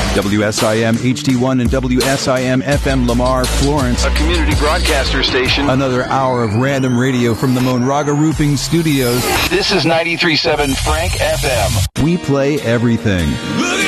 WSIM HD1 and WSIM FM Lamar, Florence. A community broadcaster station. Another hour of random radio from the Monraga Roofing Studios. This is 93.7 Frank FM. We play everything.